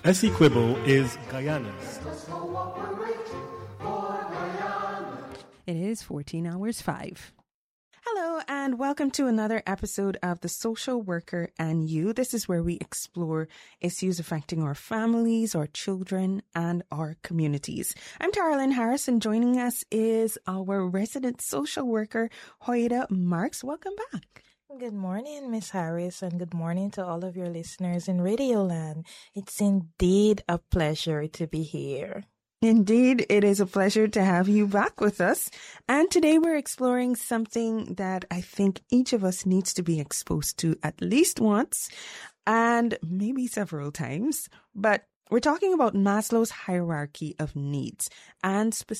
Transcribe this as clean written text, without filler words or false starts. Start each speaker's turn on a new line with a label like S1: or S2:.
S1: Essequibo is Guyana's.
S2: It is 14 hours 5. Hello and welcome to another episode of The Social Worker and You. This is where we explore issues affecting our families, our children, and our communities. I'm Taralyn Harris, and joining us is our resident social worker, Hoida Marks. Welcome back.
S3: Good morning, Miss Harris, and good morning to all of your listeners in Radioland. It's indeed a pleasure to be here.
S2: Indeed, it is a pleasure to have you back with us. And today we're exploring something that I think each of us needs to be exposed to at least once and maybe several times. But we're talking about Maslow's hierarchy of needs, and specifically